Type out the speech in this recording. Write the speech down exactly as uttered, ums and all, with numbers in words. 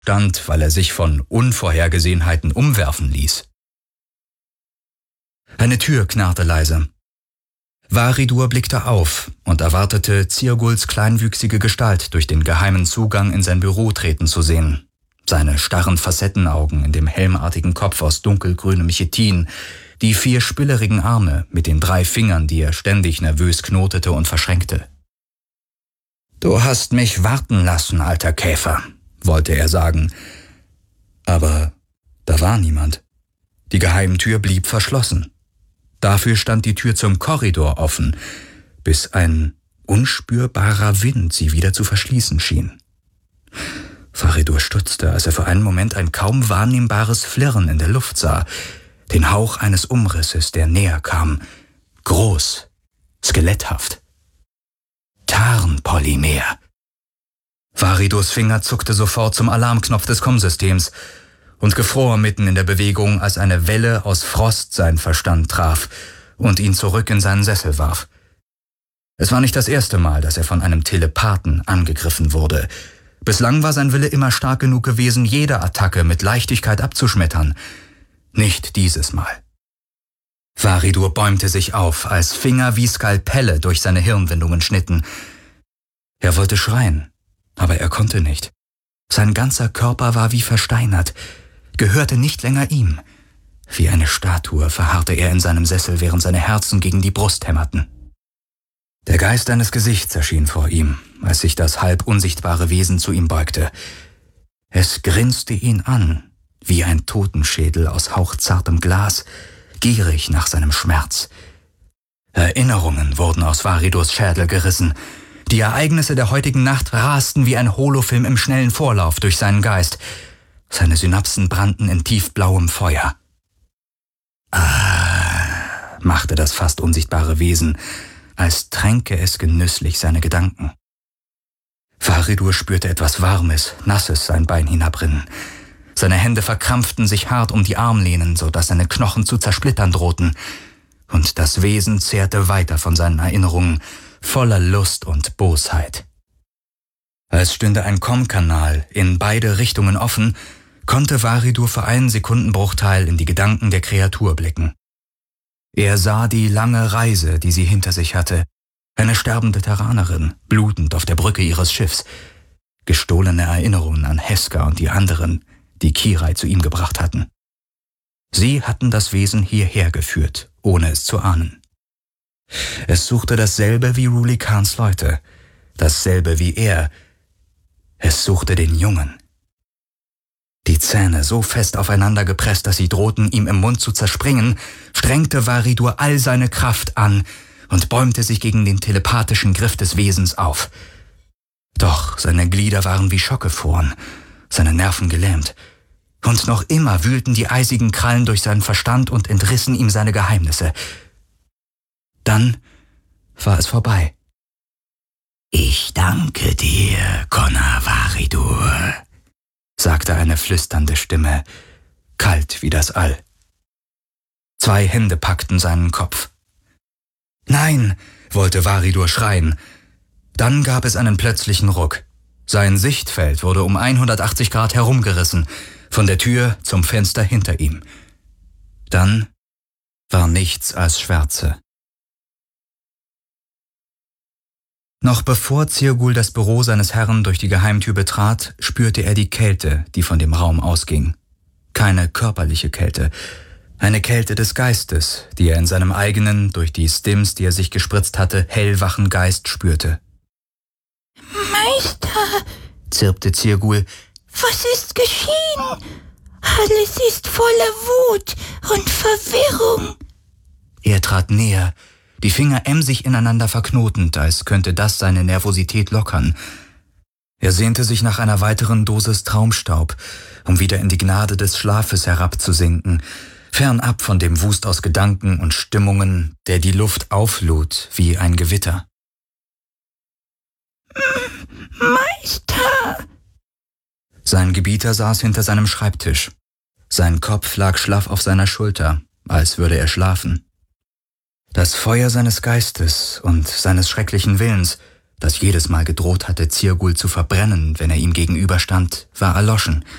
stand, weil er sich von Unvorhergesehenheiten umwerfen ließ. Eine Tür knarrte leise. Varidur blickte auf und erwartete, Zirguls kleinwüchsige Gestalt durch den geheimen Zugang in sein Büro treten zu sehen. Seine starren Facettenaugen in dem helmartigen Kopf aus dunkelgrünem Chitin, die vier spillerigen Arme mit den drei Fingern, die er ständig nervös knotete und verschränkte. »Du hast mich warten lassen, alter Käfer«, wollte er sagen. Aber da war niemand. Die Geheimtür blieb verschlossen. Dafür stand die Tür zum Korridor offen, bis ein unspürbarer Wind sie wieder zu verschließen schien. Varidur stutzte, als er für einen Moment ein kaum wahrnehmbares Flirren in der Luft sah, den Hauch eines Umrisses, der näher kam, groß, skeletthaft. Tarnpolymer. Varidurs Finger zuckte sofort zum Alarmknopf des Kommsystems und gefror mitten in der Bewegung, als eine Welle aus Frost seinen Verstand traf und ihn zurück in seinen Sessel warf. Es war nicht das erste Mal, dass er von einem Telepathen angegriffen wurde. Bislang war sein Wille immer stark genug gewesen, jede Attacke mit Leichtigkeit abzuschmettern. Nicht dieses Mal. Varidur bäumte sich auf, als Finger wie Skalpelle durch seine Hirnwindungen schnitten. Er wollte schreien, aber er konnte nicht. Sein ganzer Körper war wie versteinert, gehörte nicht länger ihm. Wie eine Statue verharrte er in seinem Sessel, während seine Herzen gegen die Brust hämmerten. Der Geist eines Gesichts erschien vor ihm, als sich das halb unsichtbare Wesen zu ihm beugte. Es grinste ihn an, wie ein Totenschädel aus hauchzartem Glas, gierig nach seinem Schmerz. Erinnerungen wurden aus Varidurs Schädel gerissen. Die Ereignisse der heutigen Nacht rasten wie ein Holofilm im schnellen Vorlauf durch seinen Geist. Seine Synapsen brannten in tiefblauem Feuer. Ah, machte das fast unsichtbare Wesen, als tränke es genüsslich seine Gedanken. Varidur spürte etwas Warmes, Nasses sein Bein hinabrinnen. Seine Hände verkrampften sich hart um die Armlehnen, sodass seine Knochen zu zersplittern drohten. Und das Wesen zehrte weiter von seinen Erinnerungen, voller Lust und Bosheit. Als stünde ein Kommkanal in beide Richtungen offen, konnte Varidur für einen Sekundenbruchteil in die Gedanken der Kreatur blicken. Er sah die lange Reise, die sie hinter sich hatte, eine sterbende Terranerin, blutend auf der Brücke ihres Schiffs, gestohlene Erinnerungen an Heska und die anderen, die Kirai zu ihm gebracht hatten. Sie hatten das Wesen hierher geführt, ohne es zu ahnen. Es suchte dasselbe wie Ruli Khans Leute, dasselbe wie er. Es suchte den Jungen. Die Zähne so fest aufeinander gepresst, dass sie drohten, ihm im Mund zu zerspringen, strengte Varidur all seine Kraft an und bäumte sich gegen den telepathischen Griff des Wesens auf. Doch seine Glieder waren wie schockgefroren, seine Nerven gelähmt. Und noch immer wühlten die eisigen Krallen durch seinen Verstand und entrissen ihm seine Geheimnisse. Dann war es vorbei. »Ich danke dir, Kona Varidur«, sagte eine flüsternde Stimme, kalt wie das All. Zwei Hände packten seinen Kopf. »Nein«, wollte Varidur schreien. Dann gab es einen plötzlichen Ruck. Sein Sichtfeld wurde um hundertachtzig Grad herumgerissen, von der Tür zum Fenster hinter ihm. Dann war nichts als Schwärze. Noch bevor Zirgul das Büro seines Herrn durch die Geheimtür betrat, spürte er die Kälte, die von dem Raum ausging. Keine körperliche Kälte, eine Kälte des Geistes, die er in seinem eigenen, durch die Stims, die er sich gespritzt hatte, hellwachen Geist spürte. »Meister«, zirpte Zirgul, »was ist geschehen? Alles ist voller Wut und Verwirrung.« Er trat näher, die Finger emsig ineinander verknotend, als könnte das seine Nervosität lockern. Er sehnte sich nach einer weiteren Dosis Traumstaub, um wieder in die Gnade des Schlafes herabzusinken, fernab von dem Wust aus Gedanken und Stimmungen, der die Luft auflud wie ein Gewitter. »Meister!« Sein Gebieter saß hinter seinem Schreibtisch. Sein Kopf lag schlaff auf seiner Schulter, als würde er schlafen. Das Feuer seines Geistes und seines schrecklichen Willens das jedes Mal gedroht hatte, Zirgul zu verbrennen, wenn er ihm gegenüberstand, war erloschen.